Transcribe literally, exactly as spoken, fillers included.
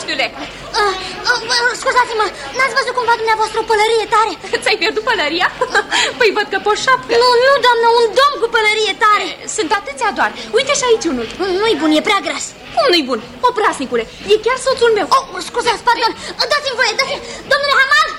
Coștule! Uh, uh, Scuzați-mă, n-ați văzut cumva dumneavoastră o pălărie tare? Ți-ai pierdut pălăria? Păi văd că pe o șapcă. Nu, nu, doamnă, un domn cu pălărie tare. Sunt atâția doar. Uite și aici unul. Nu-i bun, e prea gras. Cum nu-i bun? Oprasnicule, e chiar soțul meu. Oh, scuzați, pardon, dați-mi voie, dați-mi... Domnule Hamal,